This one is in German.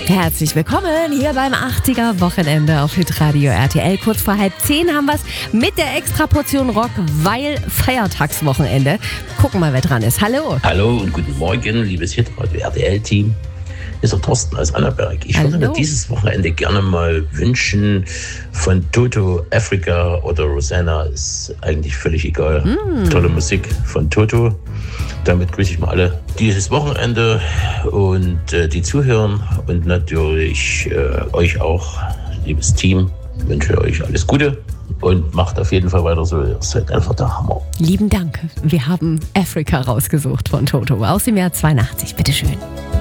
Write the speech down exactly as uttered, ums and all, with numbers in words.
Herzlich willkommen hier beim achtziger Wochenende auf Hitradio R T L. Kurz vor halb zehn haben wir es mit der Extraportion Rock, weil Feiertagswochenende. Gucken mal, wer dran ist. Hallo. Hallo und guten Morgen, liebes Hitradio R T L-Team. Hier ist der Thorsten aus Annaberg. Ich Hallo. würde mir dieses Wochenende gerne mal wünschen von Toto, Africa oder Rosanna. Ist eigentlich völlig egal. Mm. Tolle Musik von Toto. Damit grüße ich mal alle dieses Wochenende und äh, die zuhören und natürlich äh, euch auch, liebes Team. Ich wünsche euch alles Gute und macht auf jeden Fall weiter so. Ihr seid einfach der Hammer. Lieben Dank. Wir haben Africa rausgesucht von Toto aus dem Jahr zweiundachtzig. Bitteschön.